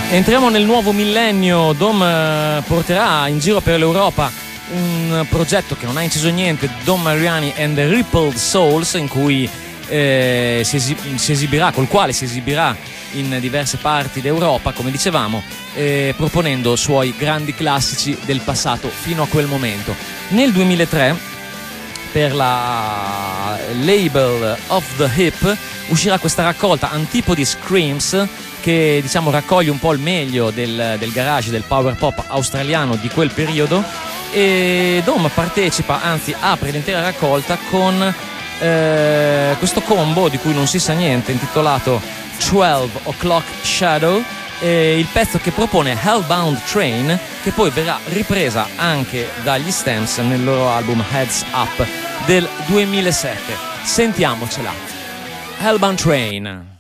Entriamo nel nuovo millennio. Dom porterà in giro per l'Europa un progetto che non ha inciso niente, Dom Mariani and the Rippled Souls, in cui si esibirà, col quale si esibirà in diverse parti d'Europa, come dicevamo, proponendo suoi grandi classici del passato fino a quel momento. Nel 2003, per la label Off the Hip, uscirà questa raccolta Antipodi Screams, che diciamo raccoglie un po' il meglio del garage, del power pop australiano di quel periodo, e Dom partecipa, anzi apre l'intera raccolta con questo combo di cui non si sa niente, intitolato 12 O'Clock Shadow, il pezzo che propone Hellbound Train, che poi verrà ripresa anche dagli Stamps nel loro album Heads Up del 2007. Sentiamocela, Hellbound Train.